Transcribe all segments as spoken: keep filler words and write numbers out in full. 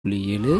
ஏழு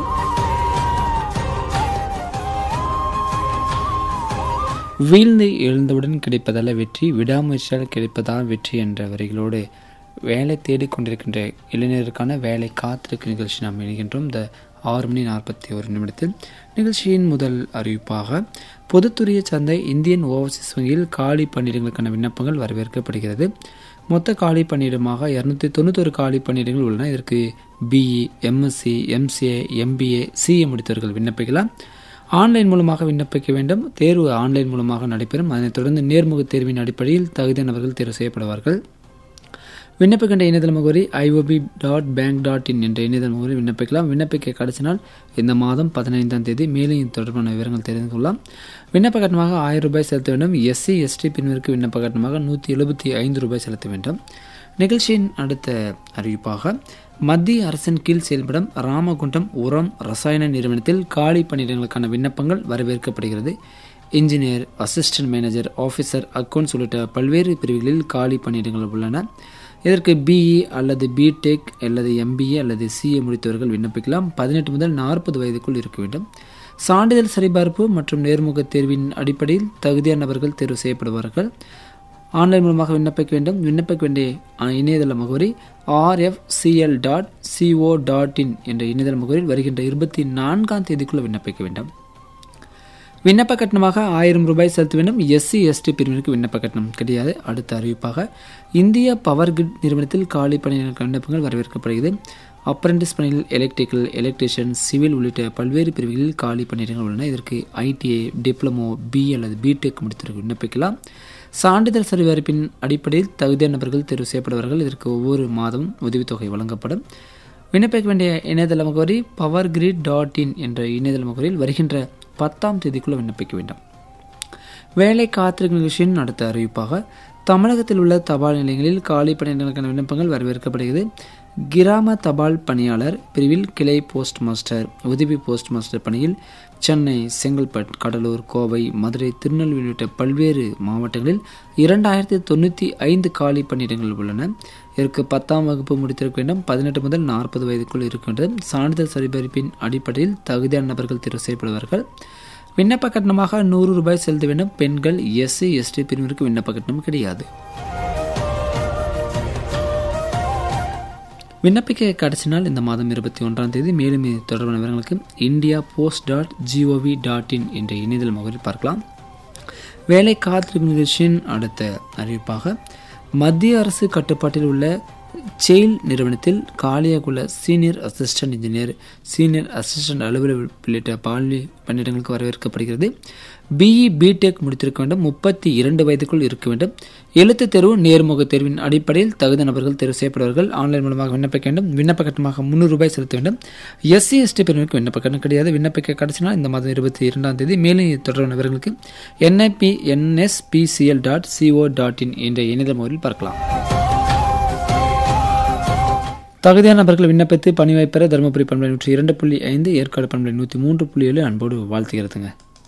வீழ்ந்து எழுந்தவுடன் கிடைப்பதல்ல வெற்றி, விடாமுயற்சியால் கிடைப்பதான் வெற்றி என்ற வரிகளோடு வேலை தேடிக்கொண்டிருக்கின்ற இளைஞருக்கான வேலை காத்திருக்கும் நிகழ்ச்சி நாம் இணைகின்றோம். இந்த ஆறு மணி நாற்பத்தி ஒரு நிமிடத்தில் நிகழ்ச்சியின் முதல் அறிவிப்பாக பொதுத்துறையை சார்ந்த இந்தியன் ஓவர்சீஸ் வங்கியில் காலி பணியிடங்களுக்கான விண்ணப்பங்கள் வரவேற்கப்படுகிறது. மொத்த காலி பணியிடமாக இருநூத்தி தொண்ணூத்தொரு காலி பணியிடங்கள் உள்ளன. இதற்கு BE, MSc, MCA, MBA, CA முடித்தவர்கள் விண்ணப்பிக்கலாம். ஆன்லைன் மூலமாக விண்ணப்பிக்க வேண்டும். தேர்வு ஆன்லைன் மூலமாக நடைபெறும். அதனைத் தொடர்ந்து நேர்முக தேர்வின் அடிப்படையில் தகுதியானவர்கள் தேர்வு செய்யப்படுவார்கள். விண்ணப்பிக்கின்ற இணையதள முகவரி IOB dot bank dot in என்ற இணையதள முகவரி விண்ணப்பிக்கலாம். விண்ணப்பிக்க கடைசி நாள் இந்த மாதம் பதினைந்தாம் தேதி. மேலும் இது தொடர்பான விவரங்கள் தெரிந்து கொள்ளலாம். விண்ணப்ப கட்டணமாக ஆயிரம் ரூபாய் செலுத்த வேண்டும். எஸ்சி எஸ்டி பிரிவினருக்கு விண்ணப்ப கட்டணமாக நூற்றி எழுபத்தி ஐந்து ரூபாய் செலுத்த வேண்டும். நிகழ்ச்சியின் அடுத்த அறிவிப்பாக மத்திய அரசின் கீழ் செயல்படும் ராமகுண்டம் உரம் ரசாயன நிறுவனத்தில் காலி பணியிடங்களுக்கான விண்ணப்பங்கள் வரவேற்கப்படுகிறது. Engineer, assistant manager, officer, accounts உள்ளிட்ட பல்வேறு பிரிவுகளில் காலி பணியிடங்கள் உள்ளன. இதற்கு பிஇ அல்லது பிடெக் அல்லது எம்பிஏ அல்லது சிஏ முடித்தவர்கள் விண்ணப்பிக்கலாம். பதினெட்டு முதல் நாற்பது வயதுக்குள் இருக்க வேண்டும். சான்றிதழ் சரிபார்ப்பு மற்றும் நேர்முக தேர்வின் அடிப்படையில் தகுதியானவர்கள் தேர்வு செய்யப்படுவார்கள். ஆன்லைன் மூலமாக விண்ணப்பிக்க வேண்டும். விண்ணப்பிக்க வேண்டிய இணையதள முகவரி RFCL dot CO dot in என்ற இணையதள முகவரியில் வருகின்ற இருபத்தி நான்காம் தேதிக்குள்ள விண்ணப்பிக்க வேண்டும். விண்ணப்ப கட்டணமாக ஆயிரம் ரூபாய் செலுத்த வேண்டும். எஸ்சி எஸ்டி பிரிவினருக்கு விண்ணப்ப கட்டணம் கிடையாது. அடுத்த அறிவிப்பாக இந்திய பவர் கிரிட் நிறுவனத்தில் காலி பணியிடங்களுக்கு விண்ணப்பங்கள் வரவேற்கப்படுகிறது. அப்ரெண்டிஸ் பணியில் எலக்ட்ரிக்கல், எலக்ட்ரிஷியன், சிவில் உள்ளிட்ட பல்வேறு பிரிவுகளில் காலி பணியிடங்கள் உள்ளன. இதற்கு ஐடிஐ, டிப்ளமோ, பி அல்லது பிடெக் முடித்தவர்கள் விண்ணப்பிக்கலாம். சான்றிதழ் சரிபார்ப்பின் அடிப்படையில் தகுதியானவர்கள் தேர்வு செய்யப்படுவார்கள். இதற்கு ஒவ்வொரு மாதமும் உதவித்தொகை வழங்கப்படும். விண்ணப்பிக்க வேண்டிய இணையதள முகவரி பவர் கிரிட் டாட் இன் என்ற இணையதள முகவரியில் வருகின்ற பத்தாம் தேதிக்குள்ள விண்ணப்பிக்க வேண்டும். வேலை காத்திருக்கும் நிகழ்ச்சியின் அடுத்த அறிவிப்பாக தமிழகத்தில் உள்ள தபால் நிலையங்களில் காலி பணியிடங்களுக்கான விண்ணப்பங்கள் வரவேற்கப்படுகிறது. கிராம தபால் பணியாளர் பிரிவில் கிளை போஸ்ட் மாஸ்டர், உதவி போஸ்ட் மாஸ்டர் பணியில் சென்னை, செங்கல்பட்டு, கடலூர், கோவை, மதுரை, திருநெல்வேலி உள்ளிட்ட பல்வேறு மாவட்டங்களில் இரண்டாயிரத்தி தொண்ணூற்றி ஐந்து காலி பணியிடங்கள் உள்ளன. இதற்கு பத்தாம் வகுப்பு முடித்திருக்க வேண்டும். பதினெட்டு முதல் நாற்பது வயதுக்குள் இருக்கின்ற சான்றிதழ் சரிபார்ப்பின் அடிப்படையில் தகுதியான நபர்கள் தேர்வு செய்யப்படுவார்கள். விண்ணப்ப கட்டணமாக நூறு ரூபாய் செலுத்த வேண்டும். பெண்கள், எஸ்சி எஸ்டி பிரிவினருக்கு விண்ணப்ப கட்டணம் கிடையாது. விண்ணப்பிக்க கடைசி நாள் இந்த மாதம் இருபத்தி ஒன்றாம் தேதி. மேலும் இது தொடர்பான விவரங்களுக்கு India post dot gov dot in என்ற இணையதள முகவரில் பார்க்கலாம். வேலை காத்திருக்கும் நிகழ்ச்சியின் அடுத்த அறிவிப்பாக மத்திய அரசு கட்டுப்பாட்டில் உள்ள செயில் நிறுவனத்தில் காலியாக உள்ள senior assistant engineer, senior assistant அலுவலர் உள்ளிட்ட பாலி பணியிடங்களுக்கு வரவேற்கப்படுகிறது. பிஇ, பிடெக் முடித்திருக்க வேண்டும். முப்பத்தி இரண்டு வயதுக்குள் இருக்க வேண்டும். எழுத்து தேர்வு, நேர்முக தேர்வின் அடிப்படையில் தகுதி நபர்கள் தேர்வு செய்யப்படுவார்கள். ஆன்லைன் மூலமாக விண்ணப்பிக்க வேண்டும். விண்ணப்ப கட்டணமாக முன்னூறு ரூபாய் செலுத்த வேண்டும். எஸ்சி எஸ்டி பிரிவினருக்கு விண்ணப்ப கட்டணம் கிடையாது. விண்ணப்பிக்க கடைசி நாள் இந்த மாதம் இருபத்தி இரண்டாம் தேதி. மேலும் தொடர்பான விவரங்களுக்கு என்ஐபி என்எஸ்பிசிஎல் டாட் சிஓ டாட் இன் என்ற இணையதள முறையில் பார்க்கலாம். தகுதியான நபர்கள் விண்ணப்பித்து பணி வாய்ப்பெற தருமபுரி பண்பலை நூற்றி இரண்டு புள்ளி ஐந்து, ஏற்காடு பண்பலை நூற்றி மூன்று புள்ளி ஏழு அன்போடு வாழ்த்துகிறதுங்க.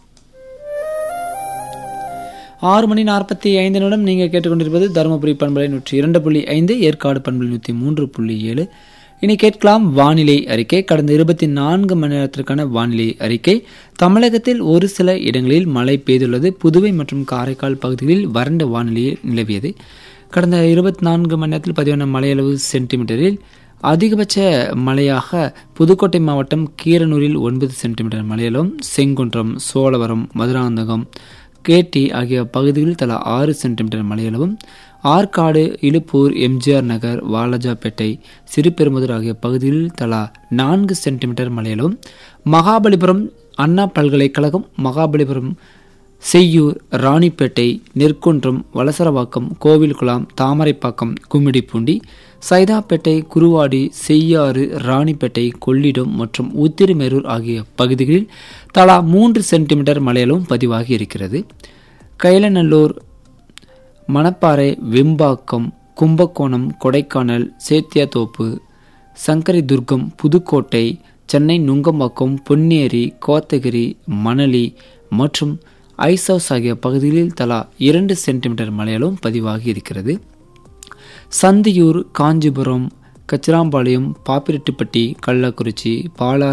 ஆறு மணி நாற்பத்தி ஐந்து நிமிடம் நீங்கள் கேட்டுக்கொண்டிருப்பது தருமபுரி பண்பலை நூற்றி இரண்டு புள்ளி ஐந்து, ஏற்காடு பண்பலை நூற்றி மூன்று புள்ளி ஏழு. இனி கேட்கலாம் வானிலை அறிக்கை. கடந்த இருபத்தி நான்கு மணி நேரத்திற்கான வானிலை அறிக்கை. தமிழகத்தில் ஒரு சில இடங்களில் மழை பெய்துள்ளது. புதுவை மற்றும் காரைக்கால் பகுதிகளில் வறண்ட வானிலையே நிலவியது. கடந்த இருபத்தி நான்கு மணி நேரத்தில் பதிவான மழையளவு சென்டிமீட்டரில் அதிகபட்ச மழையாக புதுக்கோட்டை மாவட்டம் கீரனூரில் ஒன்பது சென்டிமீட்டர் மழையளவும், செங்குன்றம், சோழவரம், மதுராந்தகம், கேட்டி ஆகிய பகுதிகளில் தலா ஆறு சென்டிமீட்டர் மழையளவும், ஆற்காடு, இலுப்பூர், எம்ஜிஆர் நகர், வாலாஜாப்பேட்டை, சிறுபெரும்புதூர் ஆகிய பகுதிகளில் தலா நான்கு சென்டிமீட்டர் மழையளவும், மகாபலிபுரம் அண்ணா பல்கலைக்கழகம், மகாபலிபுரம், செய்யூர், ராணிப்பேட்டை, நெற்குன்றம், வலசரவாக்கம், கோவில்குளம், தாமரைப்பாக்கம், கும்மிடிப்பூண்டி, சைதாப்பேட்டை, குருவாடி, செய்யாறு, ராணிப்பேட்டை, கொள்ளிடம் மற்றும் உத்திரமேரூர் ஆகிய பகுதிகளில் தலா மூன்று சென்டிமீட்டர் மழையளவும் பதிவாகி இருக்கிறது. கைலநல்லூர், மணப்பாறை, வெம்பாக்கம், கும்பகோணம், கொடைக்கானல், சேத்தியாத்தோப்பு, சங்கரிதுர்கம், புதுக்கோட்டை, சென்னை நுங்கம்பாக்கம், பொன்னேரி, கோத்தகிரி, மணலி மற்றும் ஐசவுஸ் ஆகிய பகுதிகளில் தலா இரண்டு சென்டிமீட்டர் மழையளவும் பதிவாகி இருக்கிறது. சந்தியூர், காஞ்சிபுரம், கச்சிராம்பாளையம், பாப்பிரெட்டிப்பட்டி, கள்ளக்குறிச்சி, பாலா